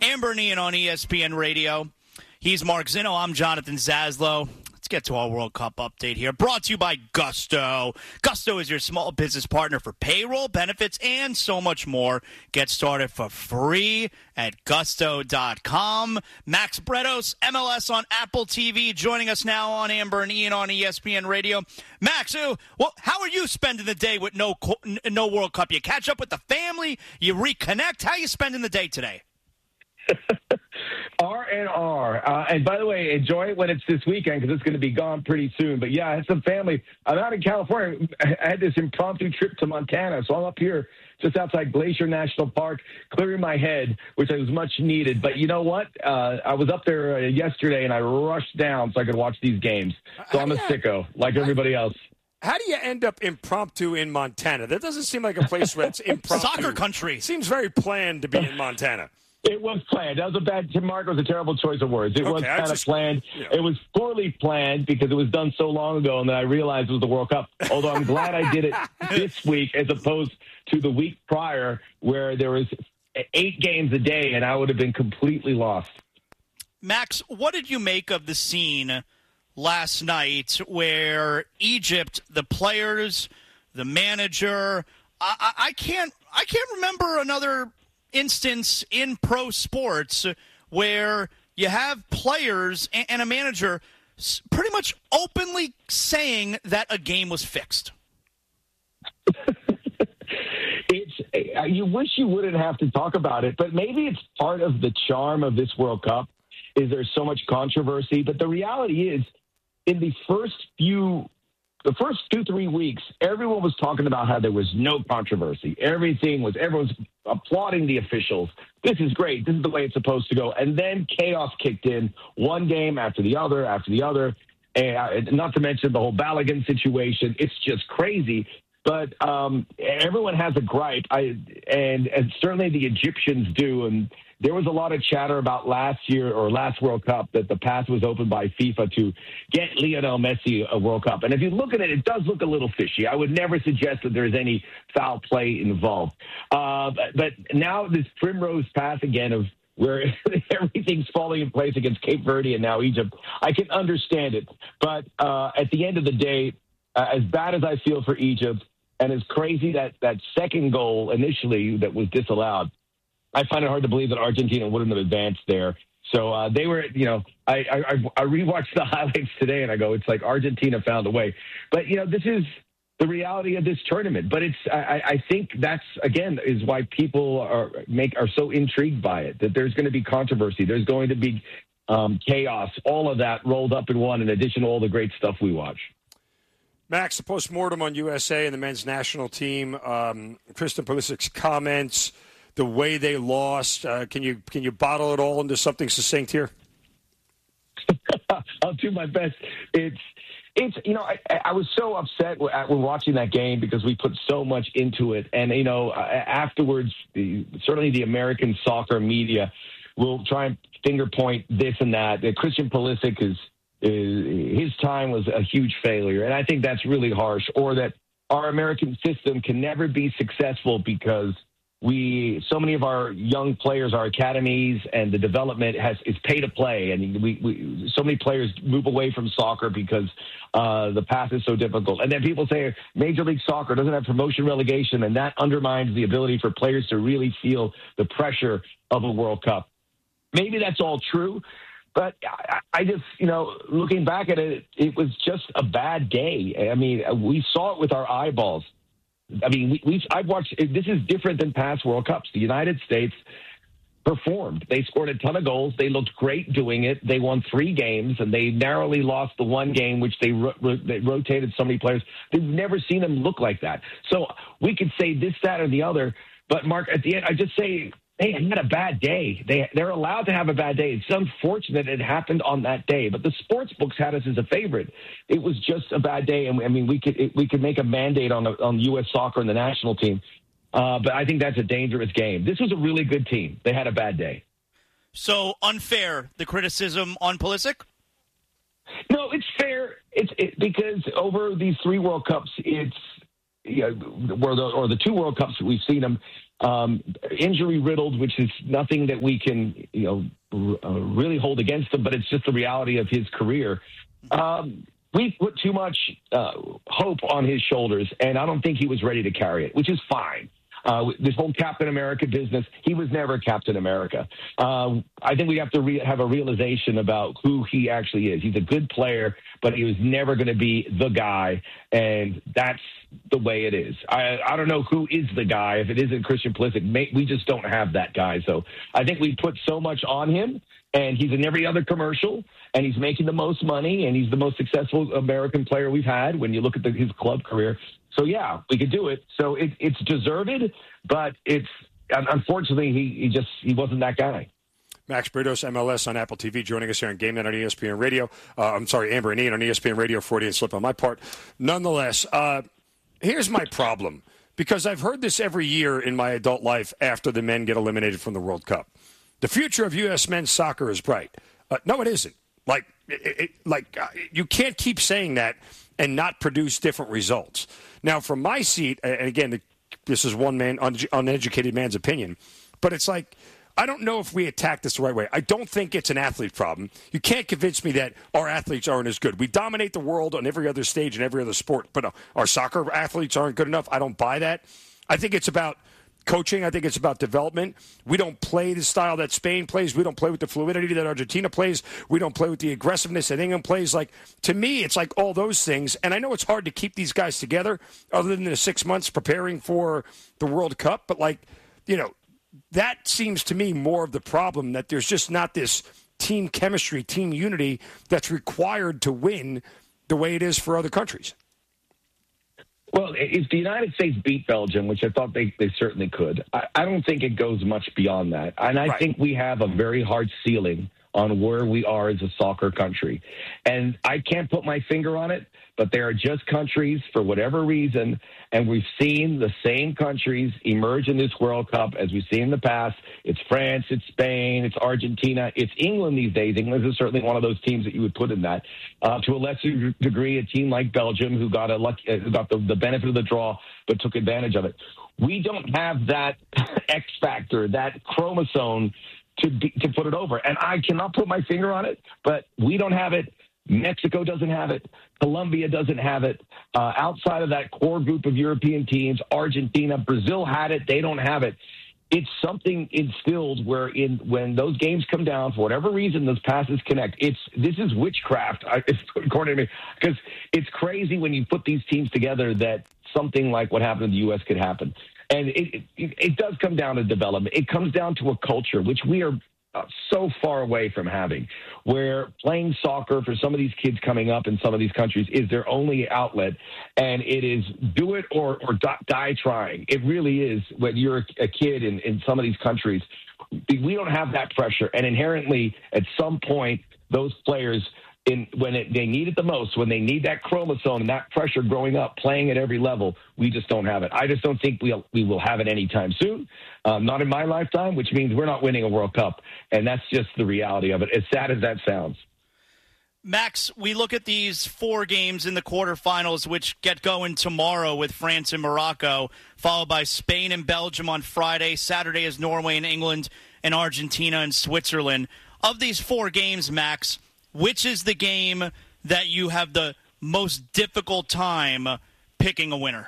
Amber and Ian on ESPN Radio. He's Mark Zinno. I'm Jonathan Zaslow. Let's get to our World Cup update here. Brought to you by Gusto. Gusto is your small business partner for payroll, benefits, and so much more. Get started for free at gusto.com. Max Bretos, MLS on Apple TV, joining us now on Amber and Ian on ESPN Radio. Max, how are you spending the day with no World Cup? You catch up with the family? You reconnect? How are you spending the day today? R&R. And by the way, enjoy it when it's this weekend because it's going to be gone pretty soon. But, yeah, I had some family. I'm out in California. I had this impromptu trip to Montana, so I'm up here just outside Glacier National Park, clearing my head, which was much needed. But you know what? I was up there yesterday, and I rushed down so I could watch these games. So I'm a sicko, like everybody else. How do you end up impromptu in Montana? That doesn't seem like a place where it's impromptu. Soccer country. It seems very planned to be in Montana. It was planned. That was Mark was a terrible choice of words. It was kind of planned. Yeah. It was poorly planned because it was done so long ago, and then I realized it was the World Cup. Although I'm glad I did it this week as opposed to the week prior where there was 8 games a day, and I would have been completely lost. Max, what did you make of the scene last night where Egypt, the players, the manager, I can't remember another instance in pro sports where you have players and a manager pretty much openly saying that a game was fixed. You wish you wouldn't have to talk about it, but maybe it's part of the charm of this World Cup is there's so much controversy. But the reality is, in the first 2-3 weeks, everyone was talking about how there was no controversy. Everyone's applauding the officials. This is great. This is the way it's supposed to go. And then chaos kicked in, one game after the other. And not to mention the whole Balogun situation. It's just crazy. But everyone has a gripe, and certainly the Egyptians do. And there was a lot of chatter about last World Cup that the path was opened by FIFA to get Lionel Messi a World Cup. And if you look at it, it does look a little fishy. I would never suggest that there's any foul play involved. But now this primrose path again of where everything's falling in place against Cape Verde and now Egypt, I can understand it. But at the end of the day, as bad as I feel for Egypt, and as crazy that second goal initially that was disallowed, I find it hard to believe that Argentina wouldn't have advanced there. So they were, I rewatched the highlights today, and I go, it's like Argentina found a way. But, this is the reality of this tournament. But I think that's, again, is why people are so intrigued by it, that there's going to be controversy. There's going to be chaos, all of that rolled up in one, in addition to all the great stuff we watch. Max, the postmortem on USA and the men's national team, Christian Pulisic's comments, the way they lost. Can you bottle it all into something succinct here? I'll do my best. It's I was so upset when watching that game because we put so much into it. And, afterwards, certainly the American soccer media will try and finger point this and that. Christian Pulisic his time was a huge failure. And I think that's really harsh. Or that our American system can never be successful because so many of our young players, our academies, and the development is pay to play, and so many players move away from soccer because the path is so difficult. And then people say Major League Soccer doesn't have promotion relegation, and that undermines the ability for players to really feel the pressure of a World Cup. Maybe that's all true, but I just, looking back at it, it was just a bad day. I mean, we saw it with our eyeballs. I mean, I've watched. This is different than past World Cups. The United States performed. They scored a ton of goals. They looked great doing it. They won 3 games, and they narrowly lost the one game, which they rotated so many players. They've never seen them look like that. So we could say this, that, or the other. But, Mark, at the end, I just say they had a bad day. They're allowed to have a bad day. It's unfortunate it happened on that day. But the sports books had us as a favorite. It was just a bad day, and I mean, we could make a mandate on U.S. soccer and the national team. But I think that's a dangerous game. This was a really good team. They had a bad day. So unfair, the criticism on Pulisic? No, it's fair. It's because over these 3 World Cups, or the two World Cups that we've seen him injury riddled, which is nothing that we can really hold against him, but it's just the reality of his career. We put too much hope on his shoulders, and I don't think he was ready to carry it, which is fine. This whole Captain America business, he was never Captain America. I think we have to have a realization about who he actually is. He's a good player, but he was never going to be the guy, and that's the way it is. I don't know who is the guy. If it isn't Christian Pulisic, we just don't have that guy. So I think we put so much on him, and he's in every other commercial, and he's making the most money, and he's the most successful American player we've had when you look at his club career. So, yeah, we could do it. So it's deserved, but it's unfortunately he wasn't that guy. Max Britos, MLS on Apple TV, joining us here on Game Night on ESPN Radio. Amber and Ian on ESPN Radio, Freudian slip on my part. Nonetheless, here's my problem, because I've heard this every year in my adult life after the men get eliminated from the World Cup. The future of U.S. men's soccer is bright. No, it isn't. You can't keep saying that and not produce different results. Now, from my seat, and again, this is one man, uneducated man's opinion, but it's like, I don't know if we attack this the right way. I don't think it's an athlete problem. You can't convince me that our athletes aren't as good. We dominate the world on every other stage and every other sport, but our soccer athletes aren't good enough. I don't buy that. I think it's about coaching. I think it's about development. We don't play the style that Spain plays. We don't play with the fluidity that Argentina plays. We don't play with the aggressiveness that England plays. Like, to me, it's like all those things. And I know it's hard to keep these guys together other than the 6 months preparing for the World Cup. But, that seems to me more of the problem, that there's just not this team chemistry, team unity that's required to win the way it is for other countries. Well, if the United States beat Belgium, which I thought they certainly could, I don't think it goes much beyond that. And I think we have a very hard ceiling on where we are as a soccer country. And I can't put my finger on it, but there are just countries, for whatever reason, and we've seen the same countries emerge in this World Cup as we've seen in the past. It's France, it's Spain, it's Argentina, it's England these days. England is certainly one of those teams that you would put in that. To a lesser degree, a team like Belgium, who got the benefit of the draw but took advantage of it. We don't have that X factor, that chromosome to put it over. And I cannot put my finger on it, but we don't have it. Mexico doesn't have it. Colombia doesn't have it. Outside of that core group of European teams, Argentina, Brazil had it. They don't have it. It's something instilled when those games come down, for whatever reason, those passes connect. This is witchcraft, according to me, because it's crazy when you put these teams together that something like what happened in the U.S. could happen. And it does come down to development. It comes down to a culture, which we are so far away from having, where playing soccer for some of these kids coming up in some of these countries is their only outlet, and it is do it or die trying. It really is. When you're a kid in some of these countries, we don't have that pressure, and inherently at some point those players, when they need it the most, when they need that chromosome and that pressure growing up, playing at every level, we just don't have it. I just don't think we will have it anytime soon. Not in my lifetime, which means we're not winning a World Cup. And that's just the reality of it, as sad as that sounds. Max, we look at these 4 games in the quarterfinals, which get going tomorrow with France and Morocco, followed by Spain and Belgium on Friday. Saturday is Norway and England, and Argentina and Switzerland. Of these 4 games, Max, which is the game that you have the most difficult time picking a winner?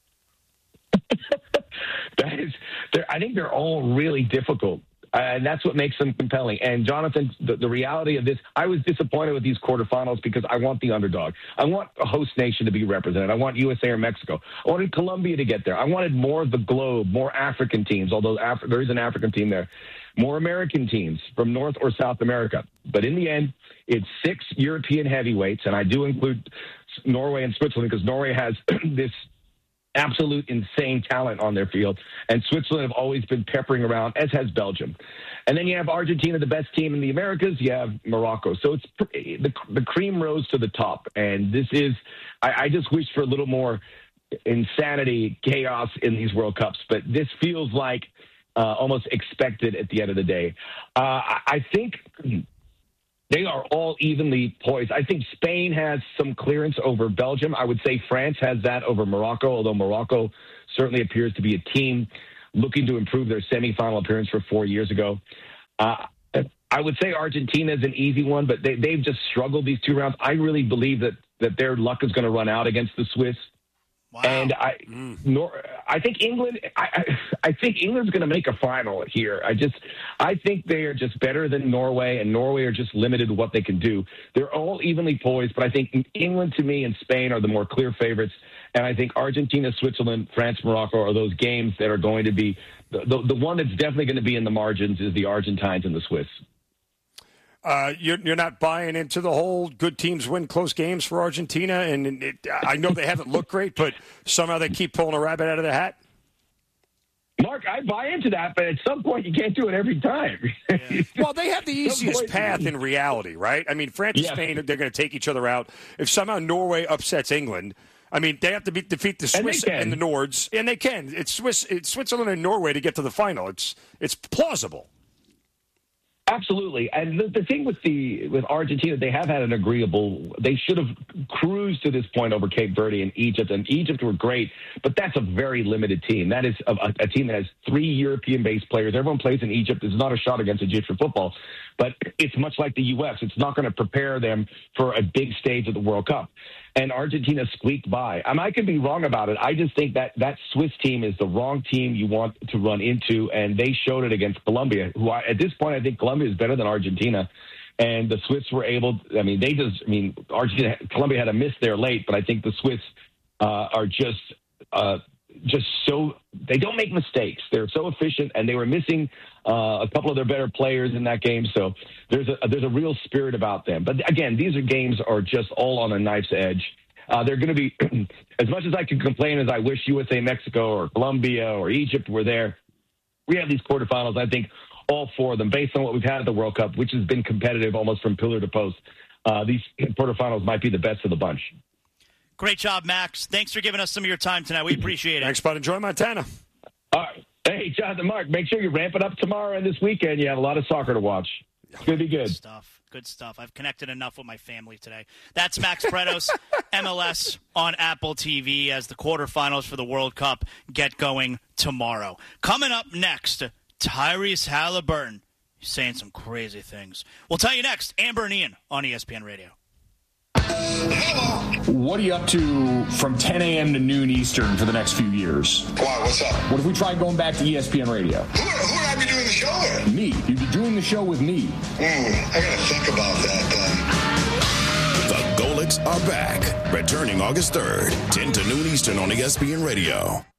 I think they're all really difficult. And that's what makes them compelling. And, Jonathan, the reality of this, I was disappointed with these quarterfinals because I want the underdog. I want a host nation to be represented. I want USA or Mexico. I wanted Colombia to get there. I wanted more of the globe, more African teams, although there is an African team there, more American teams from North or South America. But in the end, it's 6 European heavyweights, and I do include Norway and Switzerland because Norway has this absolute insane talent on their field, and Switzerland have always been peppering around, as has Belgium. And then you have Argentina, the best team in the Americas. You have Morocco. So it's the cream rose to the top, and this is I just wish for a little more insanity, chaos in these World Cups, but this feels like almost expected at the end of the day. I think They are all evenly poised. I think Spain has some clearance over Belgium. I would say France has that over Morocco, although Morocco certainly appears to be a team looking to improve their semifinal appearance from 4 years ago. I would say Argentina is an easy one, but they've just struggled these 2 rounds. I really believe that their luck is going to run out against the Swiss. Wow. And I think England. I think England's going to make a final here. I think they are just better than Norway, and Norway are just limited to what they can do. They're all evenly poised, but I think England, to me, and Spain are the more clear favorites. And I think Argentina, Switzerland, France, Morocco are those games that are going to be the one that's definitely going to be in the margins is the Argentines and the Swiss. You're not buying into the whole good teams win close games for Argentina, and I know they haven't looked great, but somehow they keep pulling a rabbit out of the hat? Mark, I buy into that, but at some point you can't do it every time. Yeah. Well, they have the easiest path in reality, right? I mean, France and Spain, they're going to take each other out. If somehow Norway upsets England, I mean, they have to defeat the Swiss and the Nords, and they can. It's Switzerland and Norway to get to the final. It's plausible. Absolutely, and the thing with Argentina, they have had an agreeable. They should have cruised to this point over Cape Verde and Egypt were great, but that's a very limited team. That is a team that has 3 European-based players. Everyone plays in Egypt. It's not a shot against Egyptian football, but it's much like the U.S. It's not going to prepare them for a big stage of the World Cup. And Argentina squeaked by. I could be wrong about it. I just think that Swiss team is the wrong team you want to run into, and they showed it against Colombia, who at this point I think Colombia is better than Argentina. And the Swiss were able – Colombia had to miss there late, but I think the Swiss are just so – they don't make mistakes. They're so efficient, and they were missing a couple of their better players in that game. So there's a real spirit about them. But, again, these games are just all on a knife's edge. They're going to be – as much as I can complain as I wish USA, Mexico, or Colombia or Egypt were there, we have these quarterfinals, I think, all 4 of them, based on what we've had at the World Cup, which has been competitive almost from pillar to post. These quarterfinals might be the best of the bunch. Great job, Max. Thanks for giving us some of your time tonight. We appreciate it. Thanks, bud. Enjoy Montana. All right. Hey, Jonathan, Mark, make sure you ramp it up tomorrow and this weekend. You have a lot of soccer to watch. It's going to be good. Good stuff. I've connected enough with my family today. That's Max Bretos, MLS on Apple TV as the quarterfinals for the World Cup get going tomorrow. Coming up next, Tyrese Halliburton. He's saying some crazy things. We'll tell you next. Amber and Ian on ESPN Radio. What are you up to from 10 a.m. to noon Eastern for the next few years? Why? What's up? What if we tried going back to ESPN Radio? Who would I be doing the show with? Me. You'd be doing the show with me. I got to think about that then. The Golics are back, returning August 3rd, 10 to noon Eastern on ESPN Radio.